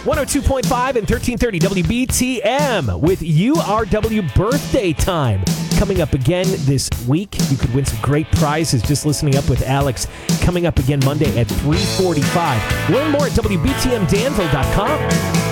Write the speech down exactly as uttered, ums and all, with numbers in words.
one oh two point five and thirteen thirty W B T M with U R W birthday time. Coming up again this week. You could win some great prizes just listening up with Alex. Coming up again Monday at three forty-five. Learn more at W B T M Danville dot com.